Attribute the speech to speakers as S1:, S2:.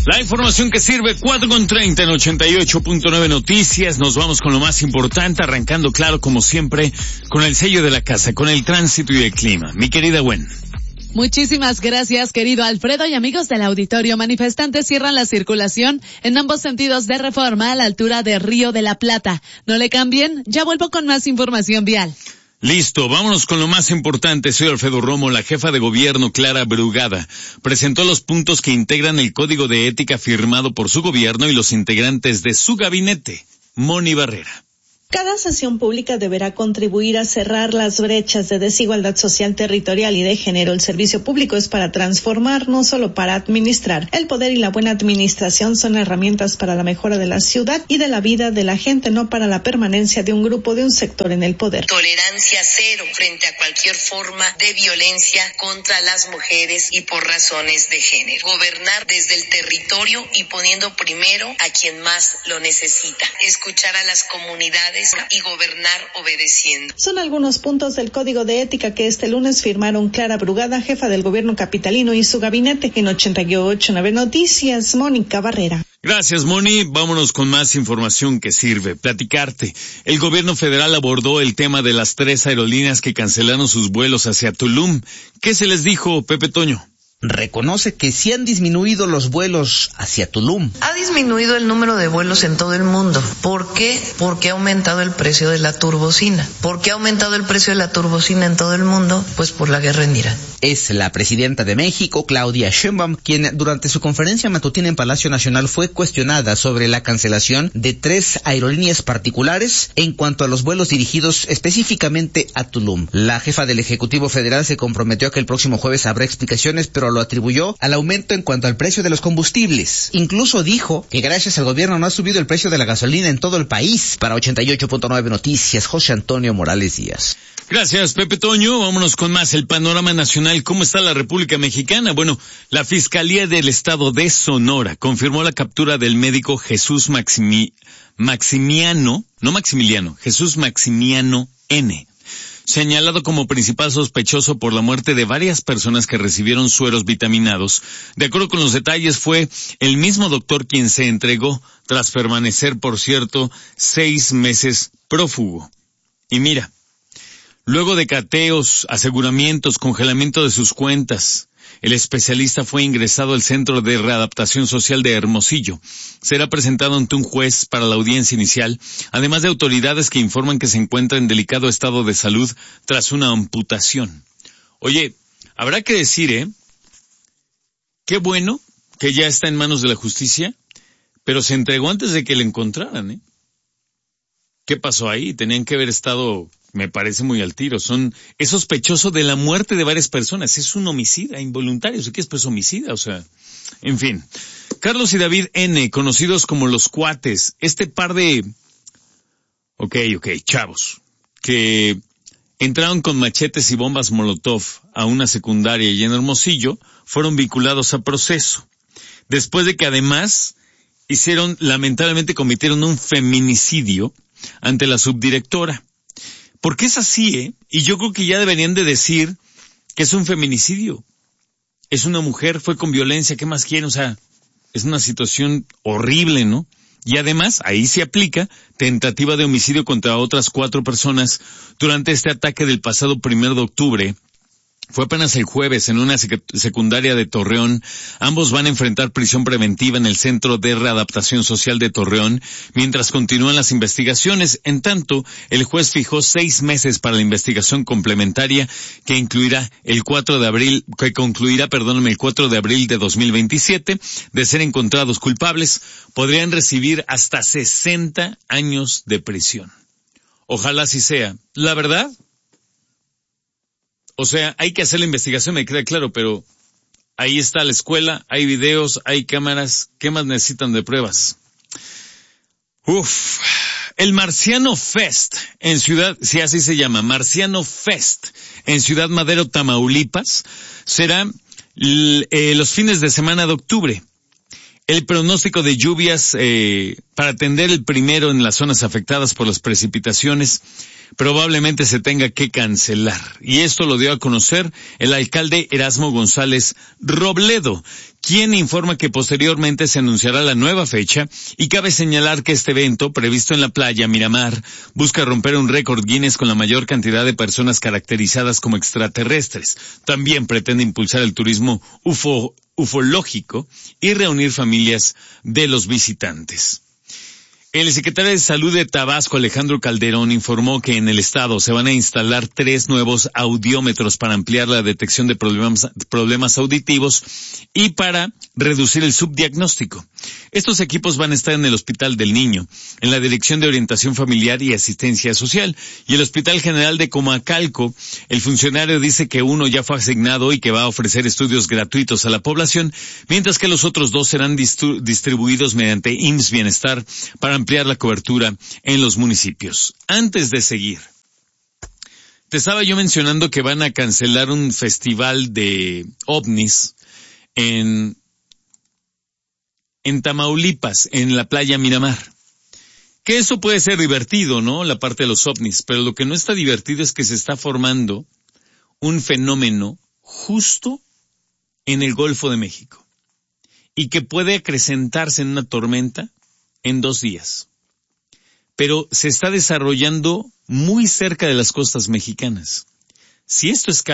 S1: La información que sirve, 4:30 en 88.9 Noticias. Nos vamos con lo más importante, arrancando claro como siempre con el sello de la casa, con el tránsito y el clima. Mi querida Gwen.
S2: Muchísimas gracias, querido Alfredo, y amigos del auditorio. Manifestantes cierran la circulación en ambos sentidos de Reforma a la altura de Río de la Plata. No le cambien, ya vuelvo con más información vial.
S1: Listo, vámonos con lo más importante. Soy Alfredo Romo. La jefa de gobierno, Clara Brugada, presentó los puntos que integran el código de ética firmado por su gobierno y los integrantes de su gabinete. Moni Barrera.
S3: Cada sesión pública deberá contribuir a cerrar las brechas de desigualdad social, territorial y de género. El servicio público es para transformar, no solo para administrar. El poder y la buena administración son herramientas para la mejora de la ciudad y de la vida de la gente, no para la permanencia de un grupo, de un sector en el poder.
S4: Tolerancia cero frente a cualquier forma de violencia contra las mujeres y por razones de género. Gobernar desde el territorio y poniendo primero a quien más lo necesita. Escuchar a las comunidades y gobernar obedeciendo.
S3: Son algunos puntos del Código de Ética que este lunes firmaron Clara Brugada, jefa del gobierno capitalino, y su gabinete. En 88.9 Noticias, Mónica Barrera.
S1: Gracias, Moni. Vámonos con más información que sirve. Platicarte. El gobierno federal abordó el tema de las 3 aerolíneas que cancelaron sus vuelos hacia Tulum. ¿Qué se les dijo, Pepe Toño?
S5: Reconoce que sí han disminuido los vuelos hacia Tulum.
S6: Ha disminuido el número de vuelos en todo el mundo. ¿Por qué? Porque ha aumentado el precio de la turbocina. ¿Por qué ha aumentado el precio de la turbocina en todo el mundo? Pues por la guerra en Irán.
S5: Es la presidenta de México, Claudia Sheinbaum, quien durante su conferencia matutina en Palacio Nacional fue cuestionada sobre la cancelación de 3 aerolíneas particulares en cuanto a los vuelos dirigidos específicamente a Tulum. La jefa del Ejecutivo Federal se comprometió a que el próximo jueves habrá explicaciones, pero lo atribuyó al aumento en cuanto al precio de los combustibles. Incluso dijo que gracias al gobierno no ha subido el precio de la gasolina en todo el país. Para 88.9 Noticias, José Antonio Morales Díaz.
S1: Gracias, Pepe Toño. Vámonos con más. El panorama nacional. ¿Cómo está la República Mexicana? Bueno, la Fiscalía del Estado de Sonora confirmó la captura del médico Jesús Maximiano N., señalado como principal sospechoso por la muerte de varias personas que recibieron sueros vitaminados. De acuerdo con los detalles, fue el mismo doctor quien se entregó tras permanecer, por cierto, 6 meses prófugo. Y mira, luego de cateos, aseguramientos, congelamiento de sus cuentas, el especialista fue ingresado al Centro de Readaptación Social de Hermosillo. Será presentado ante un juez para la audiencia inicial, además de autoridades que informan que se encuentra en delicado estado de salud tras una amputación. Oye, habrá que decir, qué bueno que ya está en manos de la justicia, pero se entregó antes de que le encontraran, ¿Qué pasó ahí? Tenían que haber estado, me parece, muy al tiro. Es sospechoso de la muerte de varias personas. Es un homicida involuntario. ¿Qué es pues homicida? En fin. Carlos y David N., conocidos como los Cuates, este par de, chavos, que entraron con machetes y bombas Molotov a una secundaria y en Hermosillo, fueron vinculados a proceso. Después de que además lamentablemente cometieron un feminicidio ante la subdirectora. Porque es así, y yo creo que ya deberían de decir que es un feminicidio. Es una mujer, fue con violencia, ¿qué más quieren? Es una situación horrible, ¿no? Y además, ahí se aplica tentativa de homicidio contra otras 4 personas durante este ataque del pasado 1 de octubre. Fue apenas el jueves en una secundaria de Torreón. Ambos van a enfrentar prisión preventiva en el Centro de Readaptación Social de Torreón mientras continúan las investigaciones. En tanto, el juez fijó 6 meses para la investigación complementaria que concluirá el 4 de abril de 2027. De ser encontrados culpables, podrían recibir hasta 60 años de prisión. Ojalá así sea. La verdad, hay que hacer la investigación, me queda claro, pero ahí está la escuela, hay videos, hay cámaras, ¿qué más necesitan de pruebas? El Marciano Fest así se llama, Marciano Fest, en Ciudad Madero, Tamaulipas, será los fines de semana de octubre. el pronóstico de lluvias para atender el primero en las zonas afectadas por las precipitaciones probablemente se tenga que cancelar. Y esto lo dio a conocer el alcalde Erasmo González Robledo, quien informa que posteriormente se anunciará la nueva fecha, y cabe señalar que este evento, previsto en la playa Miramar, busca romper un récord Guinness con la mayor cantidad de personas caracterizadas como extraterrestres. También pretende impulsar el turismo ufológico y reunir familias de los visitantes. El secretario de Salud de Tabasco, Alejandro Calderón, informó que en el estado se van a instalar 3 nuevos audiómetros para ampliar la detección de problemas auditivos y para reducir el subdiagnóstico. Estos equipos van a estar en el Hospital del Niño, en la Dirección de Orientación Familiar y Asistencia Social, y el Hospital General de Coacalco. El funcionario dice que uno ya fue asignado y que va a ofrecer estudios gratuitos a la población, mientras que los otros 2 serán distribuidos mediante IMSS Bienestar para ampliar la cobertura en los municipios. Antes de seguir, te estaba yo mencionando que van a cancelar un festival de ovnis en Tamaulipas, en la playa Miramar. Que eso puede ser divertido, ¿no? La parte de los ovnis, pero lo que no está divertido es que se está formando un fenómeno justo en el Golfo de México y que puede acrecentarse en una tormenta en 2 días. Pero se está desarrollando muy cerca de las costas mexicanas. Si esto es